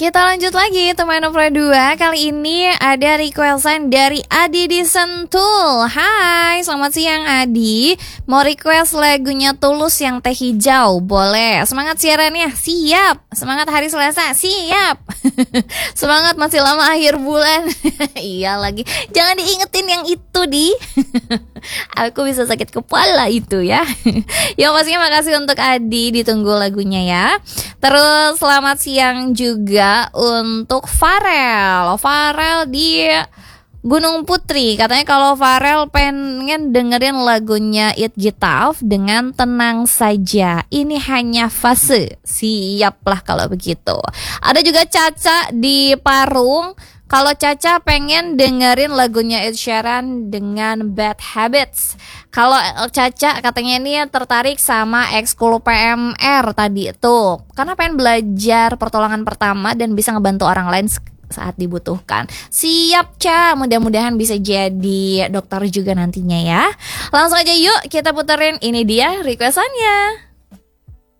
Kita lanjut lagi teman Pro 2. Kali ini ada requestan dari Adi di Sentul. Hai, selamat siang Adi. Mau request lagunya Tulus yang Teh Hijau? Boleh. Semangat siarannya? Siap. Semangat hari Selasa? Siap. Semangat masih lama akhir bulan. Iya lagi. Jangan diingetin yang itu di. Aku bisa sakit kepala itu ya. Yang pastinya makasih untuk Adi. Ditunggu lagunya ya. Terus selamat siang juga untuk Farel di Gunung Putri. Katanya kalau Farel pengen dengerin lagunya It Gitaf dengan Tenang Saja. Ini hanya fase. Siaplah kalau begitu. Ada juga Caca di Parung. Kalau Caca pengen dengerin lagunya Ed Sheeran dengan Bad Habits. Kalau Caca katanya ini tertarik sama ekskul PMR tadi itu. Karena pengen belajar pertolongan pertama dan bisa ngebantu orang lain saat dibutuhkan. Siap Ca, mudah-mudahan bisa jadi dokter juga nantinya ya. Langsung aja yuk kita puterin, ini dia requestannya.